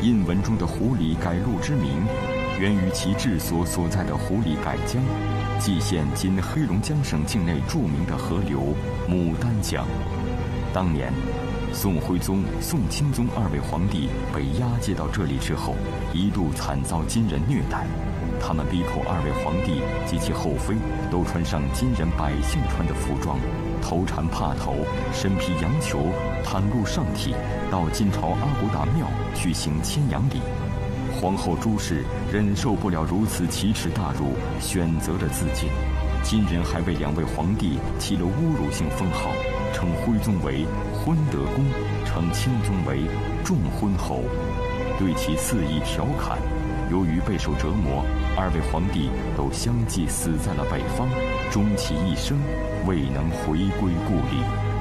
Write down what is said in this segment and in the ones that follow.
印文中的狐狸改路之名，源于其治所在的狐狸改江，蓟县今黑龙江省境内著名的河流牡丹江。当年，宋徽宗、宋钦宗二位皇帝被押解到这里之后，一度惨遭金人虐待。他们逼迫二位皇帝及其后妃都穿上金人百姓穿的服装，头缠帕头，身披羊裘，袒露上体，到金朝阿骨打庙举行牵羊礼。皇后朱氏忍受不了如此奇耻大辱，选择了自尽。金人还为两位皇帝起了侮辱性封号，称徽宗为昏德公，称钦宗为重昏侯，对其肆意调侃。由于备受折磨，二位皇帝都相继死在了北方，终其一生未能回归故里。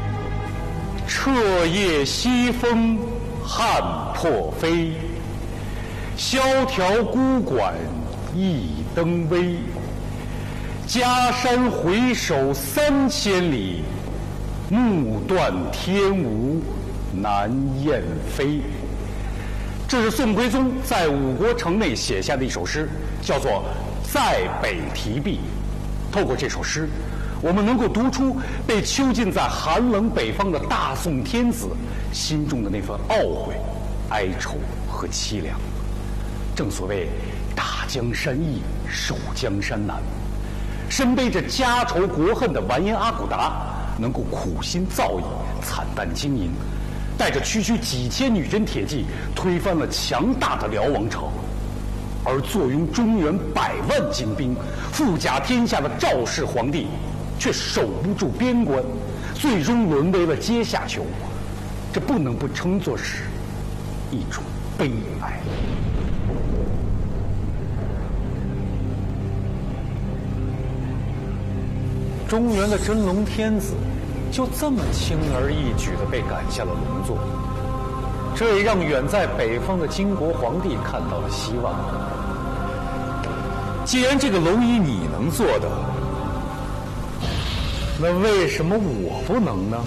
彻夜西风汉破飞，萧条孤馆一灯微。家山回首3000里，目断天无难雁飞。这是宋徽宗在五国城内写下的一首诗，叫做《在北题壁》。透过这首诗，我们能够读出被囚禁在寒冷北方的大宋天子心中的那份懊悔、哀愁和凄凉。正所谓大江山易，守江山难。身背着家仇国恨的完颜阿骨达，能够苦心造诣、惨淡经营，带着区区几千女真铁骑，推翻了强大的辽王朝；而坐拥中原100万精兵、富甲天下的赵氏皇帝，却守不住边关，最终沦为了阶下囚。这不能不称作是一种悲哀。中原的真龙天子就这么轻而易举地被赶下了龙座，这也让远在北方的金国皇帝看到了希望。既然这个龙椅你能做的，那为什么我不能呢？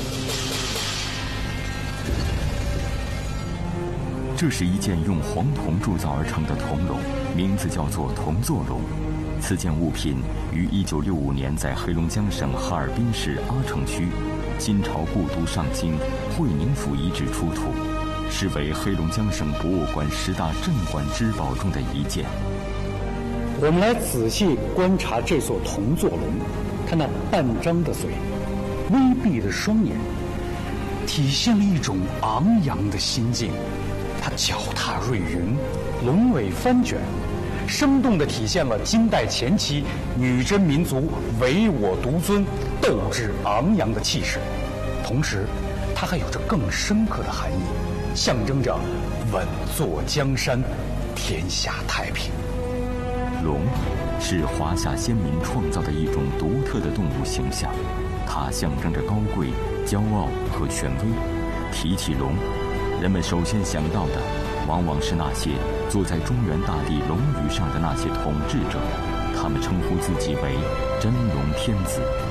这是一件用黄铜铸造而成的铜龙，名字叫做铜座龙。此件物品于1965年在黑龙江省哈尔滨市阿城区金朝故都上京会宁府遗址出土，是为黑龙江省博物馆10大镇馆之宝中的一件。 我们来仔细观察这座铜座龙，它那半张的嘴，微闭的双眼，体现了一种昂扬的心境。它脚踏瑞云，龙尾翻卷，生动地体现了金代前期女真民族唯我独尊、斗志昂扬的气势。同时，它还有着更深刻的含义，象征着稳坐江山，天下太平。 龙是华夏先民创造的一种独特的动物形象，它象征着高贵、骄傲和权威。提起龙，人们首先想到的往往是那些坐在中原大地龙椅上的那些统治者，他们称呼自己为真龙天子。